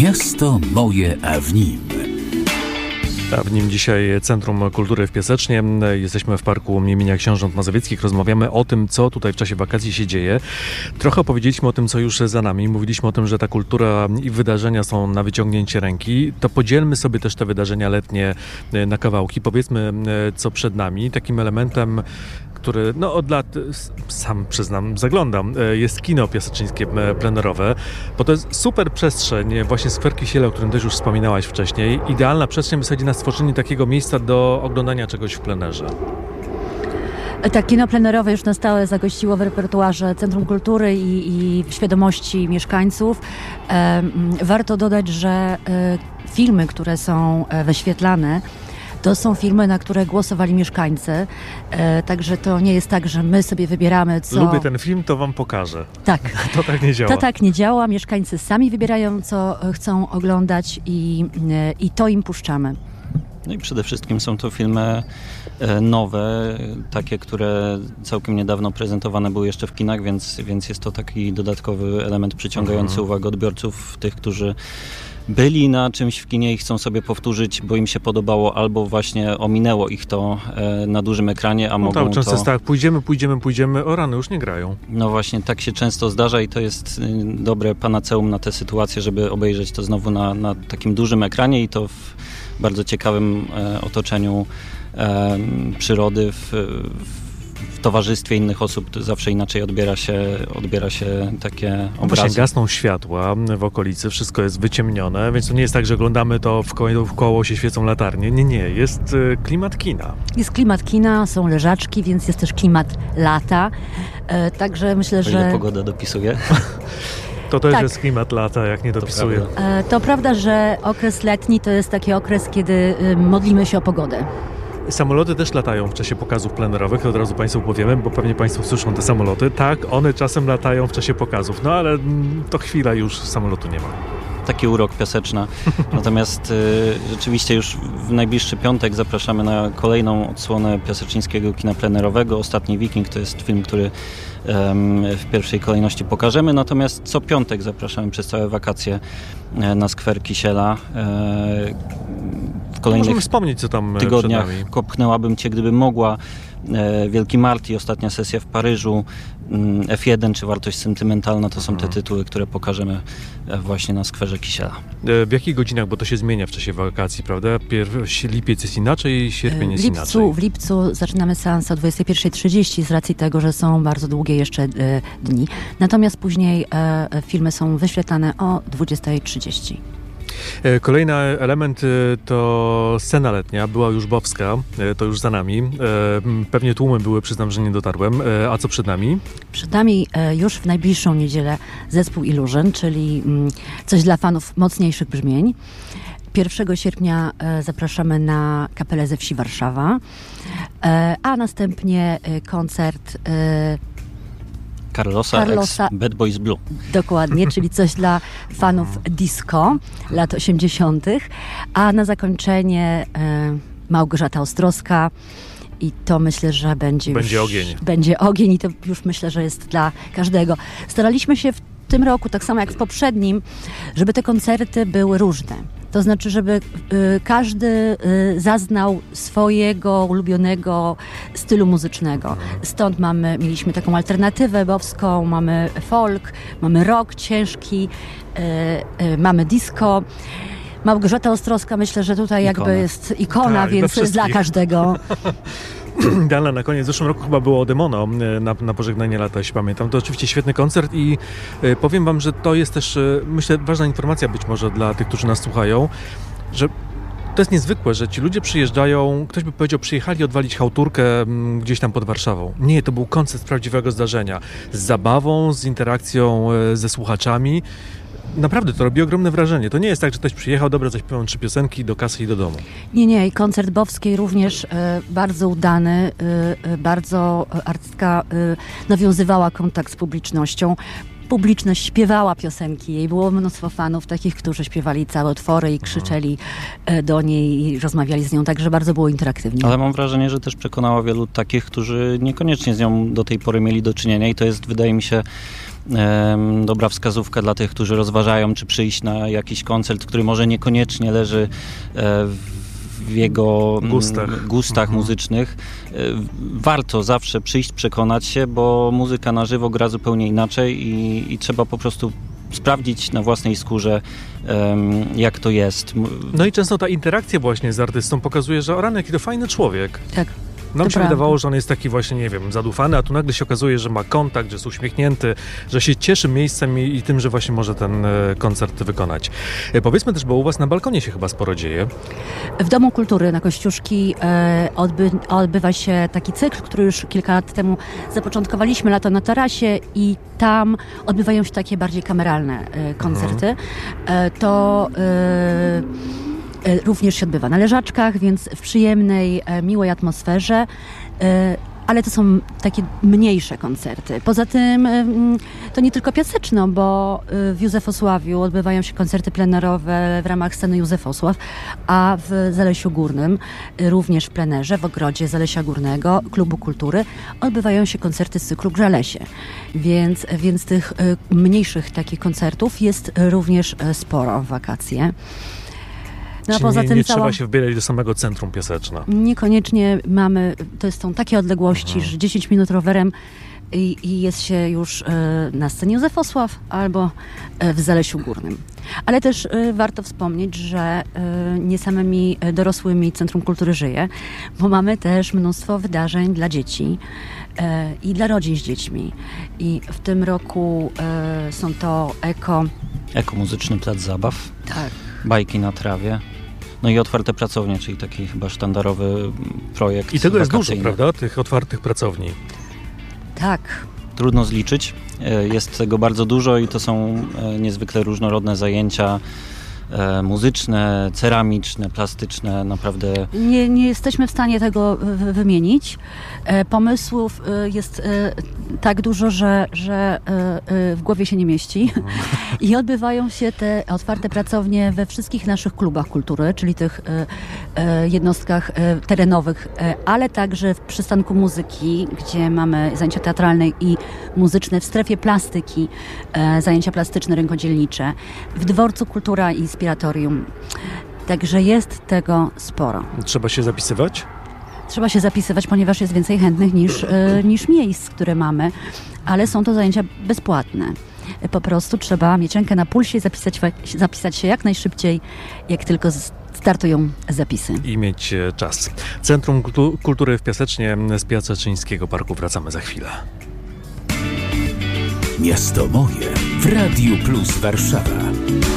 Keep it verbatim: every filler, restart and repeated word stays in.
Miasto moje, a w nim. A w nim dzisiaj Centrum Kultury w Piasecznie. Jesteśmy w Parku imienia Książąt Mazowieckich. Rozmawiamy o tym, co tutaj w czasie wakacji się dzieje. Trochę opowiedzieliśmy o tym, co już za nami. Mówiliśmy o tym, że ta kultura i wydarzenia są na wyciągnięcie ręki. To podzielmy sobie też te wydarzenia letnie na kawałki. Powiedzmy, co przed nami. Takim elementem, który no od lat, sam przyznam, zaglądam, jest kino piaseczyńskie plenerowe, bo to jest super przestrzeń, właśnie Skwer Kisiela, o którym też już wspominałaś wcześniej. Idealna przestrzeń w zasadzie na stworzenie takiego miejsca do oglądania czegoś w plenerze. Tak, kino plenerowe już na stałe zagościło w repertuarze Centrum Kultury i, i w świadomości mieszkańców. E, warto dodać, że e, filmy, które są wyświetlane, to są filmy, na które głosowali mieszkańcy, e, także to nie jest tak, że my sobie wybieramy, co... Lubię ten film, to wam pokażę. Tak. To tak nie działa. To tak nie działa. Mieszkańcy sami wybierają, co chcą oglądać i, e, i to im puszczamy. No i przede wszystkim są to filmy nowe, takie, które całkiem niedawno prezentowane były jeszcze w kinach, więc, więc jest to taki dodatkowy element przyciągający mhm. uwagę odbiorców, tych, którzy byli na czymś w kinie i chcą sobie powtórzyć, bo im się podobało, albo właśnie ominęło ich to e, na dużym ekranie, a no mogą tak, często to... jest tak, pójdziemy, pójdziemy, pójdziemy, o rany, już nie grają. No właśnie, tak się często zdarza i to jest y, dobre panaceum na tę sytuację, żeby obejrzeć to znowu na, na takim dużym ekranie i to w bardzo ciekawym e, otoczeniu e, przyrody, w, w w towarzystwie innych osób. To zawsze inaczej odbiera się, odbiera się takie obrazy. Właśnie gasną światła w okolicy, wszystko jest wyciemnione, więc to nie jest tak, że oglądamy to w koło, w koło się świecą latarnie. Nie, nie, jest y, klimat kina. Jest klimat kina, są leżaczki, więc jest też klimat lata. E, także myślę, o że... ile pogoda dopisuje. To też tak. jest klimat lata, jak nie dopisuje. To prawda. E, to prawda, że okres letni to jest taki okres, kiedy y, modlimy się o pogodę. Samoloty też latają w czasie pokazów plenerowych, to od razu Państwu powiemy, bo pewnie Państwo słyszą te samoloty. Tak, one czasem latają w czasie pokazów, no ale to chwila już samolotu nie ma. Taki urok Piaseczna. Natomiast y, rzeczywiście już w najbliższy piątek zapraszamy na kolejną odsłonę piaseczyńskiego kina plenerowego. Ostatni Wiking to jest film, który um, w pierwszej kolejności pokażemy. Natomiast co piątek zapraszamy przez całe wakacje e, na Skwer Kisiela. E, w kolejnych Możemy wspomnieć, co tam tygodniach przed nami. Kopchnęłabym Cię, gdyby mogła. E, Wielki Marty, ostatnia sesja w Paryżu, F jeden czy Wartość sentymentalna to są te mhm. tytuły, które pokażemy właśnie na Skwerze Kisiela. W jakich godzinach, bo to się zmienia w czasie wakacji, prawda? Pier- lipiec jest inaczej, sierpień jest w lipcu, inaczej. W lipcu zaczynamy seans o dwudziestej pierwszej trzydzieści z racji tego, że są bardzo długie jeszcze e, dni. Natomiast później e, filmy są wyświetlane o dwudziestej trzydzieści. Kolejny element to scena letnia, była już Bowska, to już za nami. Pewnie tłumy były, przyznam, że nie dotarłem. A co przed nami? Przed nami już w najbliższą niedzielę zespół Illusion, czyli coś dla fanów mocniejszych brzmień. pierwszego sierpnia zapraszamy na Kapelę ze Wsi Warszawa, a następnie koncert Carlosa, Carlosa ex Bad Boys Blue. Dokładnie, czyli coś dla fanów disco lat osiemdziesiątych. A na zakończenie e, Małgorzata Ostrowska i to myślę, że będzie Będzie już, ogień. Będzie ogień i to już myślę, że jest dla każdego. Staraliśmy się w tym roku, tak samo jak w poprzednim, żeby te koncerty były różne. To znaczy, żeby y, każdy y, zaznał swojego ulubionego stylu muzycznego. Stąd mamy, mieliśmy taką alternatywę bowską, mamy folk, mamy rock ciężki, y, y, mamy disco. Małgorzata Ostrowska, myślę, że tutaj Ikona. jakby jest ikona, Tak, więc dla jest dla każdego. Dana na koniec. W zeszłym roku chyba było Demono na, na pożegnanie lata, jeśli pamiętam. To oczywiście świetny koncert i y, powiem wam, że to jest też, y, myślę, ważna informacja być może dla tych, którzy nas słuchają, że to jest niezwykłe, że ci ludzie przyjeżdżają, ktoś by powiedział, przyjechali odwalić chałturkę m, gdzieś tam pod Warszawą. Nie, to był koncert z prawdziwego zdarzenia. Z zabawą, z interakcją y, ze słuchaczami. Naprawdę to robi ogromne wrażenie. To nie jest tak, że ktoś przyjechał, dobra, zaśpiewam trzy piosenki do kasy i do domu. Nie, nie. I koncert Bowskiej również e, bardzo udany. E, bardzo artystka e, nawiązywała kontakt z publicznością. Publiczność śpiewała piosenki jej. Było mnóstwo fanów takich, którzy śpiewali całe utwory i krzyczeli e, do niej i rozmawiali z nią. Także bardzo było interaktywnie. Ale mam wrażenie, że też przekonała wielu takich, którzy niekoniecznie z nią do tej pory mieli do czynienia i to jest, wydaje mi się, dobra wskazówka dla tych, którzy rozważają, czy przyjść na jakiś koncert, który może niekoniecznie leży w jego gustach, gustach mhm. muzycznych. Warto zawsze przyjść, przekonać się, bo muzyka na żywo gra zupełnie inaczej i, i trzeba po prostu sprawdzić na własnej skórze, jak to jest. No i często ta interakcja właśnie z artystą pokazuje, że o rany, jaki to fajny człowiek. Tak. Nam To się prawda. wydawało, że on jest taki właśnie, nie wiem, zadufany, a tu nagle się okazuje, że ma kontakt, że jest uśmiechnięty, że się cieszy miejscem i, i tym, że właśnie może ten e, koncert wykonać. E, powiedzmy też, bo u was na balkonie się chyba sporo dzieje. W Domu Kultury na Kościuszki e, odby, odbywa się taki cykl, który już kilka lat temu zapoczątkowaliśmy, Lato na tarasie, i tam odbywają się takie bardziej kameralne e, koncerty. Mhm. E, to e, również się odbywa na leżaczkach, więc w przyjemnej, miłej atmosferze, ale to są takie mniejsze koncerty. Poza tym to nie tylko Piaseczno, bo w Józefosławiu odbywają się koncerty plenerowe w ramach sceny Józefosław, a w Zalesiu Górnym, również w plenerze, w ogrodzie Zalesia Górnego, Klubu Kultury, odbywają się koncerty z cyklu Grzalesie. Więc, więc tych mniejszych takich koncertów jest również sporo w wakacje. No, poza nie, tym nie cała... trzeba się wybierać do samego centrum Piaseczna. Niekoniecznie mamy, to są takie odległości, mhm. że dziesięć minut rowerem i, i jest się już y, na scenie Józefosław albo y, w Zalesiu Górnym. Ale też y, warto wspomnieć, że y, nie samymi dorosłymi Centrum Kultury żyje, bo mamy też mnóstwo wydarzeń dla dzieci y, i dla rodzin z dziećmi. I w tym roku y, są to eko... Ekomuzyczny plac zabaw. Tak. Bajki na trawie. No i otwarte pracownie, czyli taki chyba sztandarowy projekt. I tego jest wakacyjny. dużo, prawda? Tych otwartych pracowni. Tak. Trudno zliczyć. Jest tego bardzo dużo i to są niezwykle różnorodne zajęcia muzyczne, ceramiczne, plastyczne, naprawdę... Nie, nie jesteśmy w stanie tego w- wymienić. E, pomysłów e, jest e, tak dużo, że, że e, e, w głowie się nie mieści. I odbywają się te otwarte pracownie we wszystkich naszych klubach kultury, czyli tych e, e, jednostkach e, terenowych, e, ale także w przystanku muzyki, gdzie mamy zajęcia teatralne i muzyczne, w strefie plastyki, e, zajęcia plastyczne, rękodzielnicze, w dworcu Kultura i Inspiratorium. Także jest tego sporo. Trzeba się zapisywać? Trzeba się zapisywać, ponieważ jest więcej chętnych niż, y, niż miejsc, które mamy, ale są to zajęcia bezpłatne. Po prostu trzeba mieć rękę na pulsie i zapisać, zapisać się jak najszybciej, jak tylko startują zapisy. I mieć czas. Centrum Kultury w Piasecznie z Piaseczyńskiego Parku. Wracamy za chwilę. Miasto moje w Radiu Plus Warszawa.